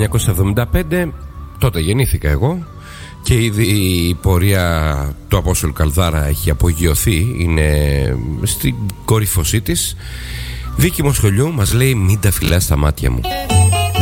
1975, τότε γεννήθηκα εγώ, και ήδη η πορεία του Απόστολου Καλδάρα έχει απογειωθεί, είναι στην κορύφωσή της. Βίκη Μοσχολιού μας λέει «Μην τα φυλάς στα μάτια μου».